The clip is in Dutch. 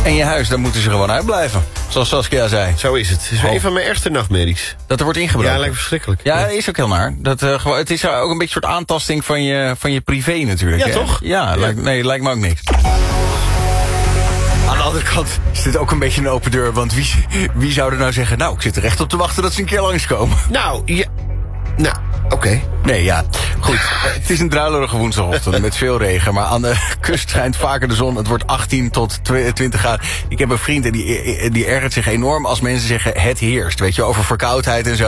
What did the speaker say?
En je huis, daar moeten ze gewoon uitblijven. Zoals Saskia zei. Zo is het. Het is een van mijn ergste nachtmerries. Dat er wordt ingebroken. Ja, lijkt me verschrikkelijk. Ja, dat is ook heel naar. Het is ook een beetje een soort aantasting van je privé natuurlijk. Ja, hè? toch? Ja, lijkt me ook niks. Aan de andere kant is dit ook een beetje een open deur. Want wie zou er nou zeggen... Nou, ik zit er echt op te wachten dat ze een keer langskomen. Nou, ja. Nou, oké. Nee, ja. Goed. Het is een druilerige woensdagochtend met veel regen. Maar aan de kust schijnt vaker de zon. Het wordt 18 tot 20 graden. Ik heb een vriend en die ergert zich enorm als mensen zeggen... het heerst. Weet je, over verkoudheid en zo.